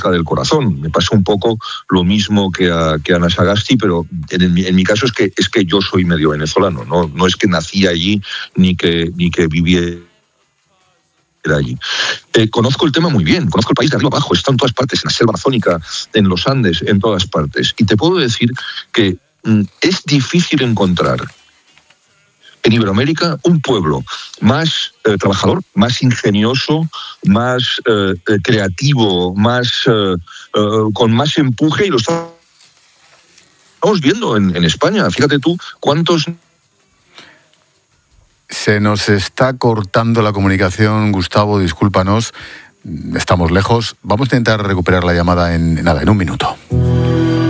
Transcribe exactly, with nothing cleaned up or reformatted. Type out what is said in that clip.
del corazón. Me pasa un poco lo mismo que a, que a Ana Sagasti, pero en, el, en mi caso es que es que yo soy medio venezolano, no, no es que nací allí ni que, ni que viviera allí. Eh, conozco el tema muy bien, conozco el país de arriba abajo, está en todas partes, en la selva amazónica, en los Andes, en todas partes. Y te puedo decir que mm, es difícil encontrar en Iberoamérica un pueblo más eh, trabajador, más ingenioso, más eh, eh, creativo, más eh, eh, con más empuje, y lo estamos viendo en, en España. Fíjate tú cuántos... Se nos está cortando la comunicación, Gustavo, discúlpanos, estamos lejos. Vamos a intentar recuperar la llamada en nada, en un minuto.